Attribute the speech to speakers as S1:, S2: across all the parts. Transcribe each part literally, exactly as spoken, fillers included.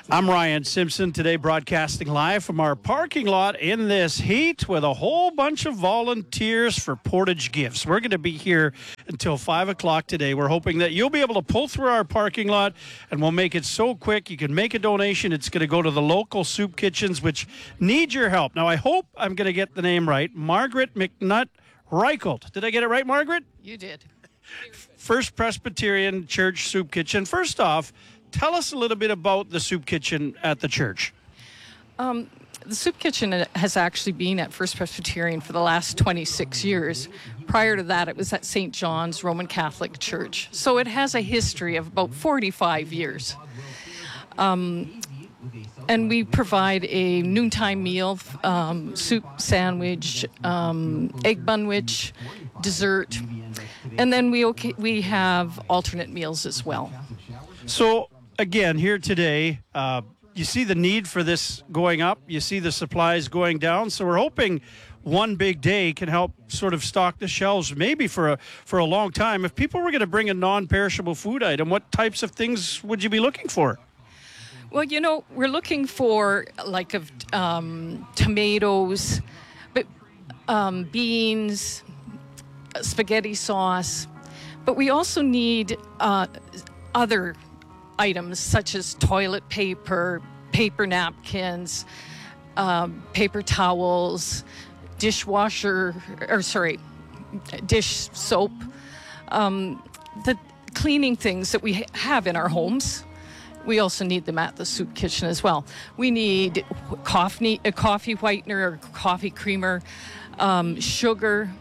S1: I'm Ryan Simpson, today broadcasting live from our parking lot in this heat with a whole bunch of volunteers for Portage Gifts. We're going to be here until five o'clock today. We're hoping that you'll be able to pull through our parking lot, and we'll make it so quick you can make a donation. It's going to go to the local soup kitchens, which need your help. Now, I hope I'm going to get the name right. Margaret McNutt Reichelt. Did I get it right, Margaret?
S2: You did.
S1: First Presbyterian Church Soup Kitchen. First off, tell us a little bit about the soup kitchen at the church.
S2: Um, the soup kitchen has actually been at First Presbyterian for the last twenty-six years. Prior to that, it was at Saint John's Roman Catholic Church. So it has a history of about forty-five years. Um, and we provide a noontime meal, um, soup sandwich, um, egg bunwich, dessert, and then we okay, we have alternate meals as well.
S1: So, again, here today, uh, you see the need for this going up. You see the supplies going down. So we're hoping one big day can help sort of stock the shelves maybe for a, for a long time. If people were going to bring a non-perishable food item, what types of things would you be looking for?
S2: Well, you know, we're looking for like of um, tomatoes, but um, beans, spaghetti sauce. But we also need uh, other items such as toilet paper, paper napkins, um, paper towels, dishwasher, or sorry, dish soap, um, the cleaning things that we have in our homes. We also need them at the soup kitchen as well. We need coffee, a coffee whitener or coffee creamer, um, sugar.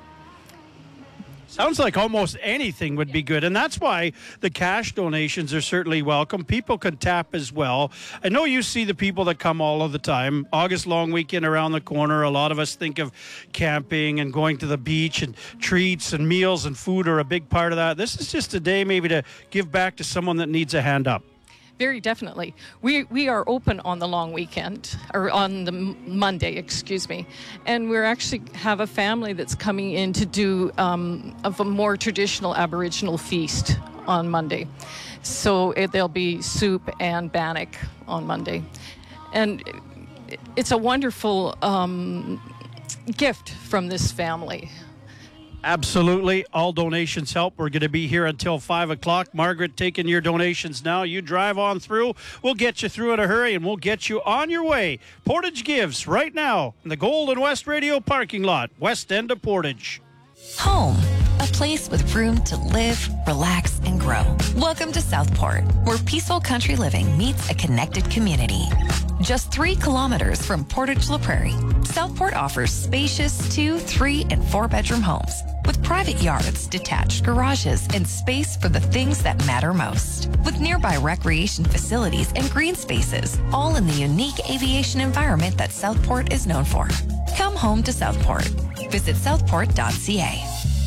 S1: Sounds like almost anything would be good, and that's why the cash donations are certainly welcome. People can tap as well. I know you see the people that come all of the time. August long weekend around the corner. A lot of us think of camping and going to the beach, and treats and meals and food are a big part of that. This is just a day maybe to give back to someone that needs a hand up.
S2: Very definitely. We we are open on the long weekend, or on the Monday, excuse me. And we're actually have a family that's coming in to do um, of a more traditional Aboriginal feast on Monday. So it, there'll be soup and bannock on Monday. And it's a wonderful um, gift from this family.
S1: Absolutely. All donations help. We're going to be here until five o'clock. Margaret, taking your donations now. You drive on through. We'll get you through in a hurry, and we'll get you on your way. Portage Gives right now in the Golden West Radio parking lot, west end of Portage.
S3: Home, a place with room to live, relax, and grow. Welcome to Southport, where peaceful country living meets a connected community. Just three kilometers from Portage La Prairie, Southport offers spacious two, three, and four-bedroom homes with private yards, detached garages, and space for the things that matter most. With nearby recreation facilities and green spaces, all in the unique aviation environment that Southport is known for. Come home to Southport. Visit southport dot c a.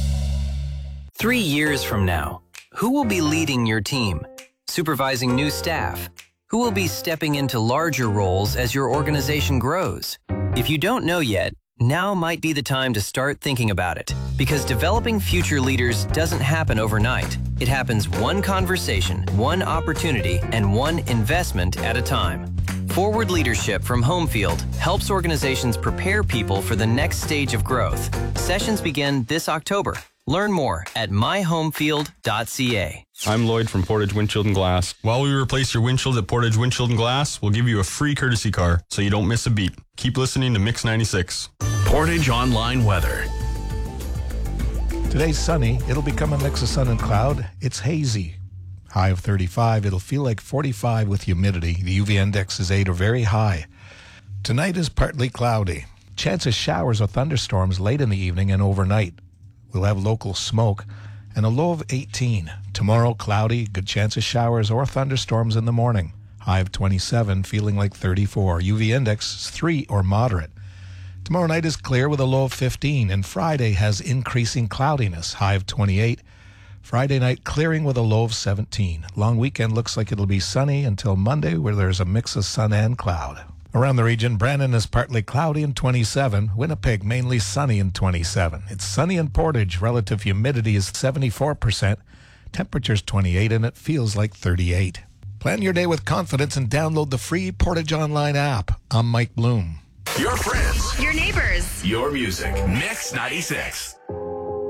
S4: Three years from now, who will be leading your team, supervising new staff? Who will be stepping into larger roles as your organization grows? If you don't know yet, now might be the time to start thinking about it, because developing future leaders doesn't happen overnight. It happens one conversation, one opportunity, and one investment at a time. Forward Leadership from Homefield helps organizations prepare people for the next stage of growth. Sessions begin this October. Learn more at my homefield dot c a.
S5: I'm Lloyd from Portage Windshield and Glass. While we replace your windshield at Portage Windshield and Glass, we'll give you a free courtesy car so you don't miss a beat. Keep listening to Mix ninety-six.
S6: Portage Online Weather.
S7: Today's sunny. It'll become a mix of sun and cloud. It's hazy. High of thirty-five. It'll feel like forty-five with humidity. The U V index is eight or very high. Tonight is partly cloudy. Chance of showers or thunderstorms late in the evening and overnight. We'll have local smoke and a low of eighteen. Tomorrow, cloudy, good chance of showers or thunderstorms in the morning. High of twenty-seven, feeling like thirty-four. U V index is three or moderate. Tomorrow night is clear with a low of fifteen, and Friday has increasing cloudiness. High of twenty-eight. Friday night clearing with a low of seventeen. Long weekend looks like it'll be sunny until Monday, where there's a mix of sun and cloud. Around the region, Brandon is partly cloudy and twenty-seven. Winnipeg mainly sunny and twenty-seven. It's sunny in Portage. Relative humidity is seventy-four percent. Temperature's twenty-eight and it feels like thirty-eight. Plan your day with confidence and download the free Portage Online app. I'm Mike Bloom.
S6: Your friends,
S8: your neighbors,
S6: your music. Mix ninety-six.